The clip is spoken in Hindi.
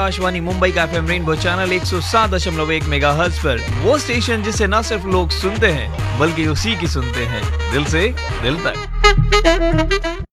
आकाशवाणी मुंबई का एफएम रेनबो चैनल 107.1 मेगाहर्ट्ज पर वो स्टेशन जिसे न सिर्फ लोग सुनते हैं बल्कि उसी की सुनते हैं दिल से दिल तक।